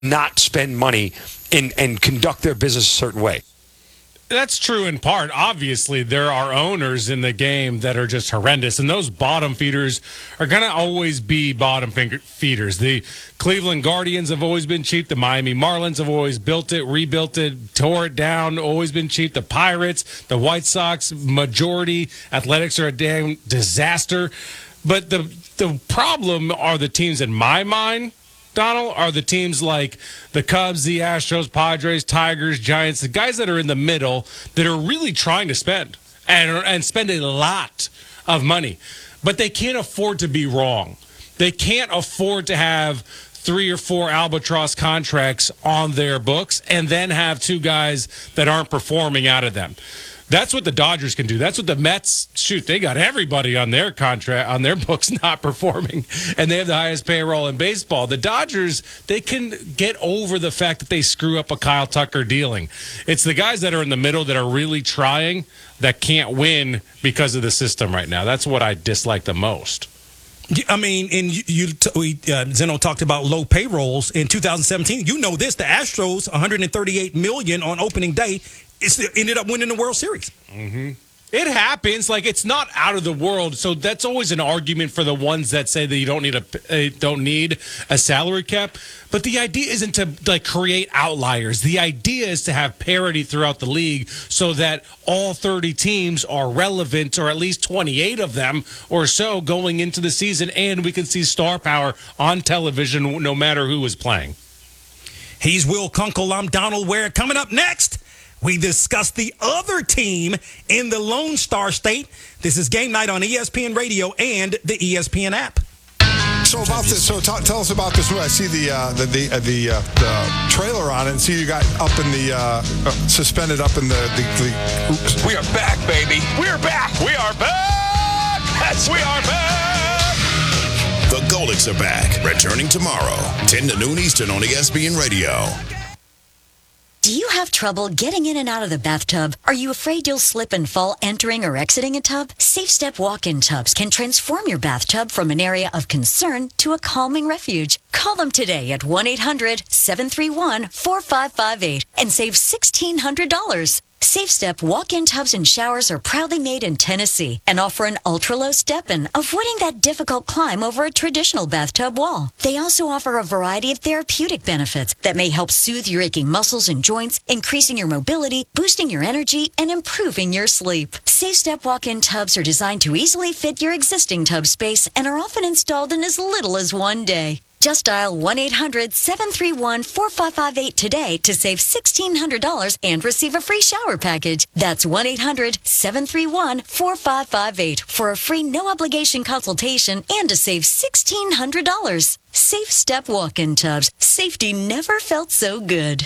not spend money and conduct their business a certain way. That's true in part. Obviously, there are owners in the game that are just horrendous, and those bottom feeders are going to always be bottom feeders. The Cleveland Guardians have always been cheap. The Miami Marlins have always built it, rebuilt it, tore it down, always been cheap. The Pirates, the White Sox, majority. Athletics are a damn disaster. But the problem are the teams in my mind, Donald, are the teams like the Cubs, the Astros, Padres, Tigers, Giants, the guys that are in the middle that are really trying to spend and spend a lot of money. But they can't afford to be wrong. They can't afford to have 3 or 4 albatross contracts on their books and then have 2 guys that aren't performing out of them. That's what the Dodgers can do. That's what the Mets, they got everybody on their contract, on their books not performing, and they have the highest payroll in baseball. The Dodgers, they can get over the fact that they screw up a Kyle Tucker dealing. It's the guys that are in the middle that are really trying that can't win because of the system right now. That's what I dislike the most. I mean, and Zeno talked about low payrolls in 2017. You know this, the Astros, $138 million on opening day, ended up winning the World Series. Mm-hmm. It happens. Like, it's not out of the world. So that's always an argument for the ones that say that you don't need a salary cap. But the idea isn't to create outliers. The idea is to have parity throughout the league so that all 30 teams are relevant, or at least 28 of them or so going into the season, and we can see star power on television no matter who is playing. He's Will Kunkel. I'm Donald Ware. Coming up next, we discuss the other team in the Lone Star State. This is Game Night on ESPN Radio and the ESPN app. So about this, tell us about this. I see the trailer on it, and see you got up in the suspended up in the. We are back, baby. We are back. We are back. Yes, we are back. The Golics are back, returning tomorrow, 10 to noon Eastern on ESPN Radio. Do you have trouble getting in and out of the bathtub? Are you afraid you'll slip and fall entering or exiting a tub? Safe Step walk-in tubs can transform your bathtub from an area of concern to a calming refuge. Call them today at 1-800-731-4558 and save $1,600. Safe Step walk-in tubs and showers are proudly made in Tennessee and offer an ultra-low step-in, avoiding that difficult climb over a traditional bathtub wall. They also offer a variety of therapeutic benefits that may help soothe your aching muscles and joints, increasing your mobility, boosting your energy, and improving your sleep. Safe Step walk-in tubs are designed to easily fit your existing tub space and are often installed in as little as 1 day. Just dial 1-800-731-4558 today to save $1,600 and receive a free shower package. That's 1-800-731-4558 for a free no-obligation consultation and to save $1,600. Safe Step walk-in tubs. Safety never felt so good.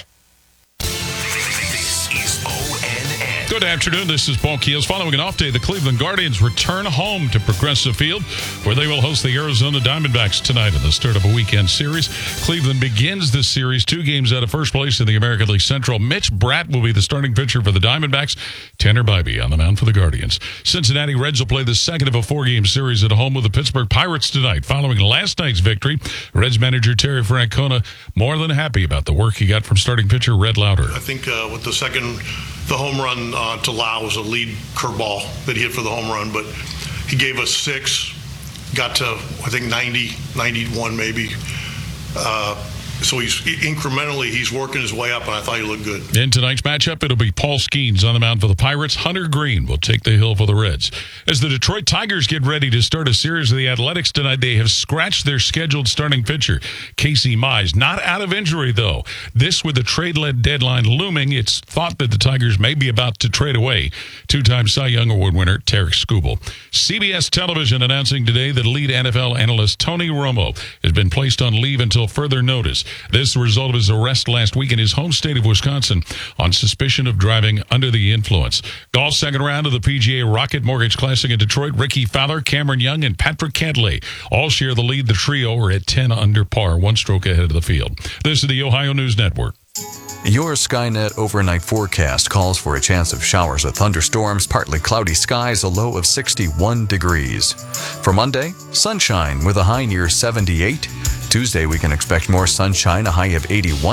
This is ONN. Good afternoon. This is Paul Keels. Following an off day, the Cleveland Guardians return home to Progressive Field, where they will host the Arizona Diamondbacks tonight in the start of a weekend series. Cleveland begins this series 2 games out of first place in the American League Central. Mitch Bratt will be the starting pitcher for the Diamondbacks. Tanner Bybee on the mound for the Guardians. Cincinnati Reds will play the second of a 4-game series at home with the Pittsburgh Pirates tonight. Following last night's victory, Reds manager Terry Francona more than happy about the work he got from starting pitcher Red Lauter. I think with the home run to Lau was a lead curveball that he hit for the home run, but he gave us 6, got to, I think, 90, 91 maybe. So he's working his way up, and I thought he looked good. In tonight's matchup, it'll be Paul Skeens on the mound for the Pirates. Hunter Green will take the hill for the Reds. As the Detroit Tigers get ready to start a series of the Athletics tonight, they have scratched their scheduled starting pitcher, Casey Mize. Not out of injury, though. This with the trade-led deadline looming, it's thought that the Tigers may be about to trade away 2-time Cy Young Award winner Tarik Skubal. CBS Television announcing today that lead NFL analyst Tony Romo has been placed on leave until further notice. This is the result of his arrest last week in his home state of Wisconsin on suspicion of driving under the influence. Golf second round of the PGA Rocket Mortgage Classic in Detroit. Ricky Fowler, Cameron Young, and Patrick Cantlay all share the lead. The trio are at 10 under par, 1 stroke ahead of the field. This is the Ohio News Network. Your Skynet overnight forecast calls for a chance of showers with thunderstorms, partly cloudy skies, a low of 61 degrees. For Monday, sunshine with a high near 78. Tuesday, we can expect more sunshine, a high of 81